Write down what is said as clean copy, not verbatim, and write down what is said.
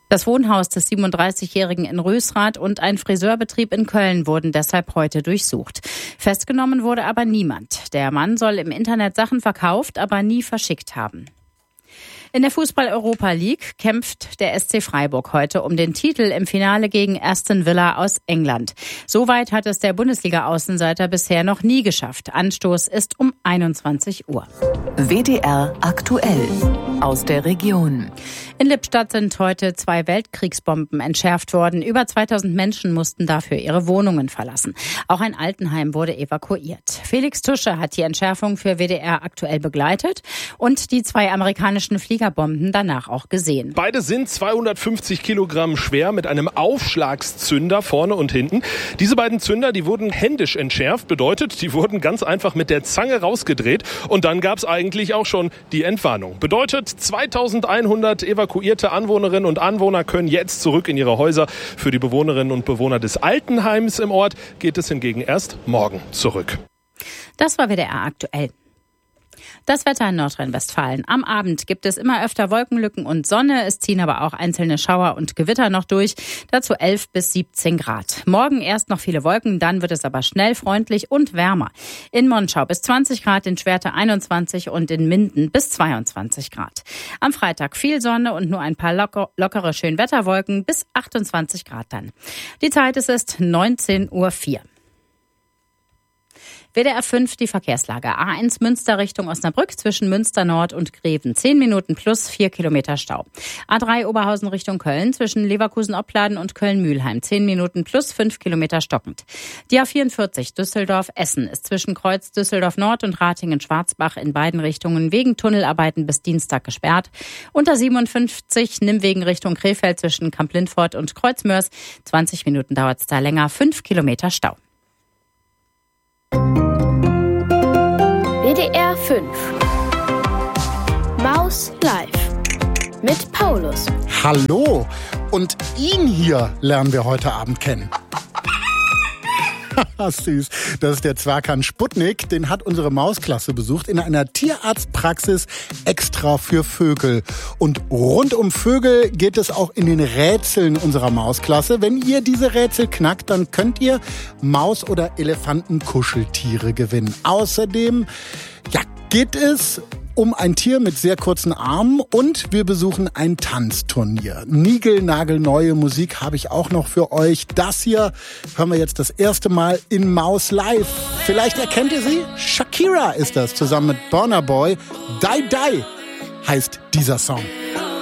Das Wohnhaus des 37-Jährigen in Rösrath und ein Friseurbetrieb in Köln wurden deshalb heute durchsucht. Festgenommen wurde aber niemand. Der Mann soll im Internet Sachen verkauft, aber nie verschickt haben. In der Fußball-Europa League kämpft der SC Freiburg heute um den Titel im Finale gegen Aston Villa aus England. Soweit hat es der Bundesliga-Außenseiter bisher noch nie geschafft. Anstoß ist um 21 Uhr. WDR aktuell aus der Region. In Lippstadt sind heute 2 Weltkriegsbomben entschärft worden. Über 2000 Menschen mussten dafür ihre Wohnungen verlassen. Auch ein Altenheim wurde evakuiert. Felix Tusche hat die Entschärfung für WDR aktuell begleitet und die 2 amerikanischen Fliegerbomben danach auch gesehen. Beide sind 250 Kilogramm schwer mit einem Aufschlagszünder vorne und hinten. Diese beiden Zünder, die wurden händisch entschärft. Bedeutet, die wurden ganz einfach mit der Zange rausgedreht. Und dann gab es eigentlich auch schon die Entwarnung. Bedeutet, 2100 evakuierte Anwohnerinnen und Anwohner können jetzt zurück in ihre Häuser. Für die Bewohnerinnen und Bewohner des Altenheims im Ort geht es hingegen erst morgen zurück. Das war WDR aktuell. Das Wetter in Nordrhein-Westfalen. Am Abend gibt es immer öfter Wolkenlücken und Sonne. Es ziehen aber auch einzelne Schauer und Gewitter noch durch. Dazu 11 bis 17 Grad. Morgen erst noch viele Wolken, dann wird es aber schnell freundlich und wärmer. In Monschau bis 20 Grad, in Schwerte 21 und in Minden bis 22 Grad. Am Freitag viel Sonne und nur ein paar lockere Schönwetterwolken bis 28 Grad dann. Die Zeit ist 19:04 Uhr. WDR 5, die Verkehrslage. A1 Münster Richtung Osnabrück zwischen Münster Nord und Greven. 10 Minuten plus 4 Kilometer Stau. A3 Oberhausen Richtung Köln zwischen Leverkusen-Opladen und Köln-Mühlheim. 10 Minuten plus 5 Kilometer stockend. Die A44 Düsseldorf-Essen ist zwischen Kreuz Düsseldorf Nord und Ratingen-Schwarzbach in beiden Richtungen wegen Tunnelarbeiten bis Dienstag gesperrt. Und A57 Nimwegen Richtung Krefeld zwischen Kamp-Lindfort und Kreuzmörs. 20 Minuten dauert es da länger. 5 Kilometer Stau. WDR 5 Maus Live mit Paulus. Hallo, und ihn hier lernen wir heute Abend kennen. Süß. Das ist der Zwerkan Sputnik. Den hat unsere Mausklasse besucht in einer Tierarztpraxis extra für Vögel. Und rund um Vögel geht es auch in den Rätseln unserer Mausklasse. Wenn ihr diese Rätsel knackt, dann könnt ihr Maus- oder Elefantenkuscheltiere gewinnen. Außerdem geht es um ein Tier mit sehr kurzen Armen und wir besuchen ein Tanzturnier. Niegelnagelneue Musik habe ich auch noch für euch. Das hier hören wir jetzt das erste Mal in Maus Live. Vielleicht erkennt ihr sie? Shakira ist das, zusammen mit Burna Boy. Die Die heißt dieser Song.